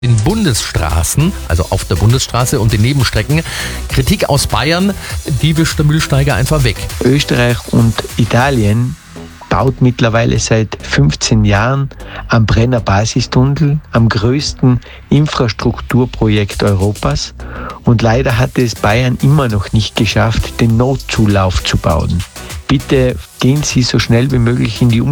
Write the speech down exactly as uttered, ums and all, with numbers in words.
Den Bundesstraßen, also auf der Bundesstraße und den Nebenstrecken. Kritik aus Bayern, die wischt der Mühlsteiger einfach weg. Österreich und Italien baut mittlerweile seit fünfzehn Jahren am Brenner Basistunnel, am größten Infrastrukturprojekt Europas. Und leider hat es Bayern immer noch nicht geschafft, den Notzulauf zu bauen. Bitte gehen Sie so schnell wie möglich in die Umsetzung.